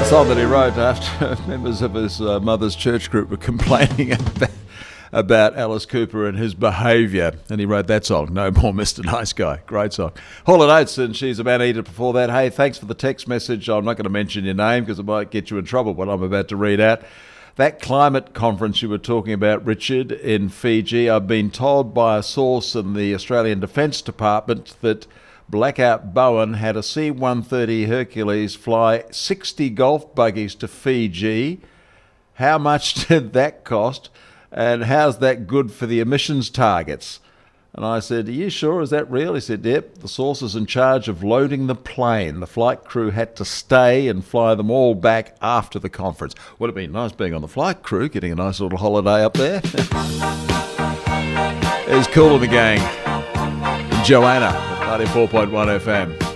song that he wrote after members of his mother's church group were complaining about Alice Cooper and his behaviour, and he wrote that song, No More Mr. Nice Guy. Great song. Hall & Oates, and She's a Man-Eater before that. Hey, thanks for the text message. I'm not going to mention your name because it might get you in trouble, what I'm about to read out. That climate conference you were talking about, Richard, in Fiji, I've been told by a source in the Australian Defence Department that Blackout Bowen had a C-130 Hercules fly 60 golf buggies to Fiji. How much did that cost? And how's that good for the emissions targets? And I said, are you sure? Is that real? He said, yep. The source is in charge of loading the plane. The flight crew had to stay and fly them all back after the conference. Would have been nice being on the flight crew, getting a nice little holiday up there. It's Kool and the Gang. Joanna, 94.1 FM.